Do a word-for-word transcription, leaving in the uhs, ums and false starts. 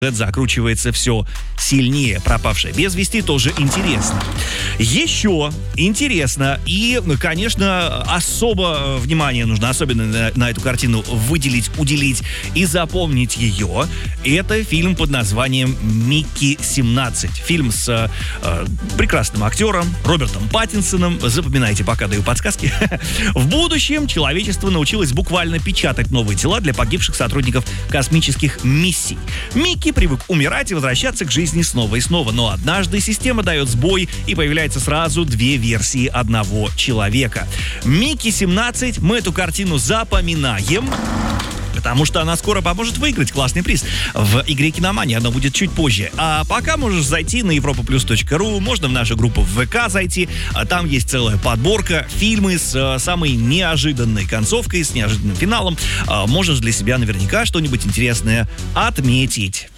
закручивается все сильнее. Пропавшая без вести тоже интересно. Еще интересно, и, конечно, особо внимание нужно, особенно на, на эту картину выделить, уделить и запомнить ее. Это фильм под названием «Микки семнадцать». Фильм с э, прекрасным актером Робертом Паттинсоном. Запоминайте, пока даю подсказки. В будущем человечество научилось буквально печатать новые тела для погибших сотрудников космических миссий. Микки привык умирать и возвращаться к жизни снова и снова, но однажды система дает сбой, и появляются сразу две версии одного человека. «Микки семнадцать», мы эту картину запоминаем, потому что она скоро поможет выиграть классный приз в игре «Киномания». Она будет чуть позже. А пока можешь зайти на европа плюс точка ру, можно в нашу группу в ВК зайти. Там есть целая подборка, фильмы с э, самой неожиданной концовкой, с неожиданным финалом. Э, можешь для себя наверняка что-нибудь интересное отметить.